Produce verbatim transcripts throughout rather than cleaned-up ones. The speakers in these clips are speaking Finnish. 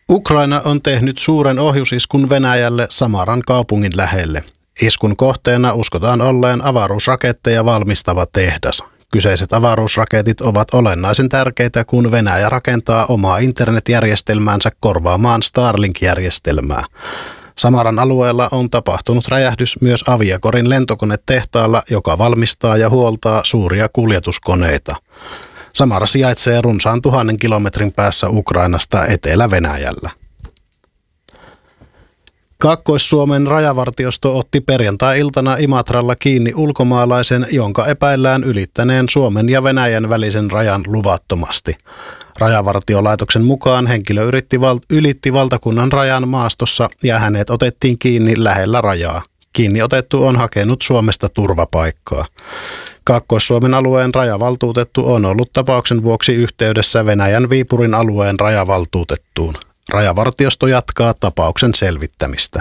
Ukraina on tehnyt suuren ohjusiskun Venäjälle Samaran kaupungin lähelle. Iskun kohteena uskotaan olleen avaruusraketteja valmistava tehdas. Kyseiset avaruusraketit ovat olennaisen tärkeitä, kun Venäjä rakentaa omaa internetjärjestelmäänsä korvaamaan Starlink-järjestelmää. Samaran alueella on tapahtunut räjähdys myös Aviakorin lentokonetehtaalla, joka valmistaa ja huoltaa suuria kuljetuskoneita. Samara sijaitsee runsaan tuhannen kilometrin päässä Ukrainasta Etelä-Venäjällä. Kaakkois-Suomen rajavartiosto otti perjantai-iltana Imatralla kiinni ulkomaalaisen, jonka epäillään ylittäneen Suomen ja Venäjän välisen rajan luvattomasti. Rajavartiolaitoksen mukaan henkilö yritti val- ylitti valtakunnan rajan maastossa ja hänet otettiin kiinni lähellä rajaa. Kiinni otettu on hakenut Suomesta turvapaikkaa. Kaakkois-Suomen alueen rajavaltuutettu on ollut tapauksen vuoksi yhteydessä Venäjän Viipurin alueen rajavaltuutettuun. Rajavartiosto jatkaa tapauksen selvittämistä.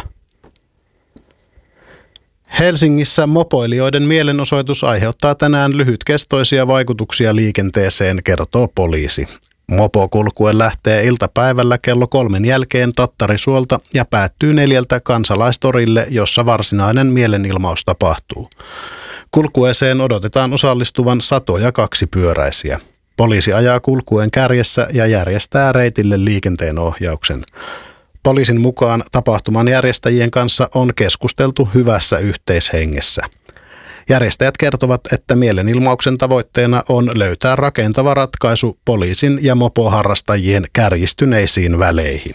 Helsingissä mopoilijoiden mielenosoitus aiheuttaa tänään lyhytkestoisia vaikutuksia liikenteeseen, kertoo poliisi. Mopo kulkuen lähtee iltapäivällä kello kolmen jälkeen Tattarisuolta ja päättyy neljältä Kansalaistorille, jossa varsinainen mielenilmaus tapahtuu. Kulkueeseen odotetaan osallistuvan satoja kaksipyöräisiä. Poliisi ajaa kulkuen kärjessä ja järjestää reitille liikenteenohjauksen. Poliisin mukaan tapahtuman järjestäjien kanssa on keskusteltu hyvässä yhteishengessä. Järjestäjät kertovat, että mielenilmauksen tavoitteena on löytää rakentava ratkaisu poliisin ja mopoharrastajien kärjistyneisiin väleihin.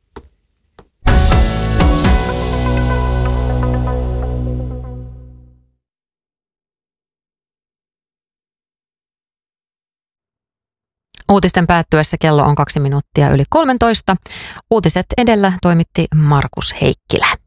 Uutisten päättyessä kello on kaksi minuuttia yli kolmetoista. Uutiset edellä toimitti Markus Heikkilä.